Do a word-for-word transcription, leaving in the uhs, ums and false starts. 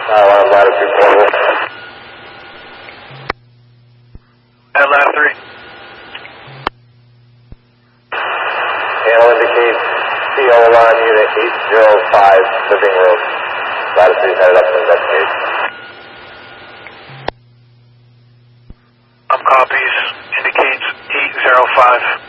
Uh, latitude four. At lab three. Panel indicates C O line unit eight zero five, living room. Latitude headed up to investigate. Up copies, indicates eight zero five.